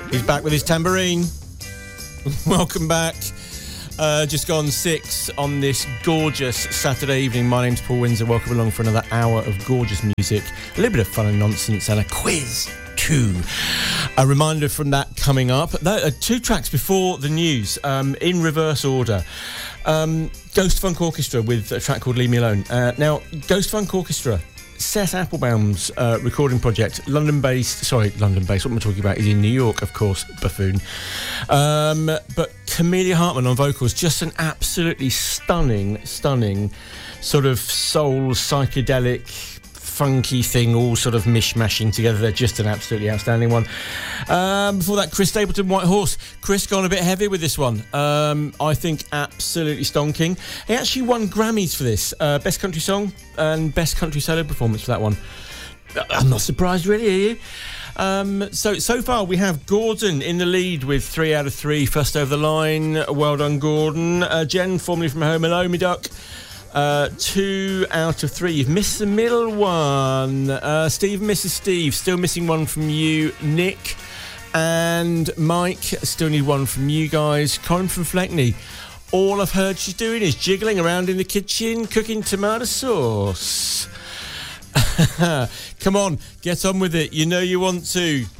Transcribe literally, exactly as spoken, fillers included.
He's back with his tambourine. Welcome back. Uh, just gone six on this gorgeous Saturday evening. My name's Paul Windsor. Welcome along for another hour of gorgeous music, a little bit of fun and nonsense, and a quiz too. A reminder from that coming up. That, uh, two tracks before the news, um, in reverse order. Um, Ghost Funk Orchestra with a track called Leave Me Alone. Uh, now, Ghost Funk Orchestra, Seth Applebaum's uh, recording project, London-based, sorry, London-based, what am I talking about? He's in New York, of course, buffoon. Um, but Camelia Hartman on vocals, just an absolutely stunning, stunning sort of soul, psychedelic, funky thing, all sort of mishmashing together. They're just an absolutely outstanding one. Um, before that, Chris Stapleton, White Horse. Chris gone a bit heavy with this one. Um, I think absolutely stonking. He actually won Grammys for this. Uh, Best Country Song and Best Country Solo Performance for that one. I'm not surprised, really, are you? Um, so, so far we have Gordon in the lead with three out of three. First over the line. Well done, Gordon. Uh, Jen, formerly from Home Alone, me duck. Uh, two out of three. You've missed the middle one. Uh, Steve, Missus Steve, still missing one from you. Nick and Mike, still need one from you guys. Colin from Fleckney, all I've heard she's doing is jiggling around in the kitchen, cooking tomato sauce. Come on, get on with it. You know you want to.